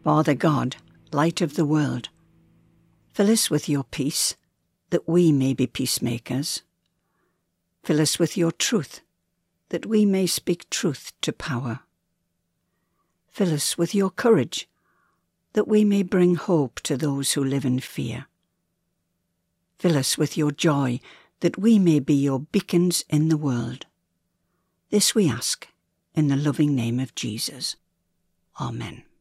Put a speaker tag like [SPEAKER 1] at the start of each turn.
[SPEAKER 1] Father God, light of the world, fill us with your peace, that we may be peacemakers. Fill us with your truth, that we may speak truth to power. Fill us with your courage, that we may bring hope to those who live in fear. Fill us with your joy, that we may be your beacons in the world. This we ask in the loving name of Jesus. Amen.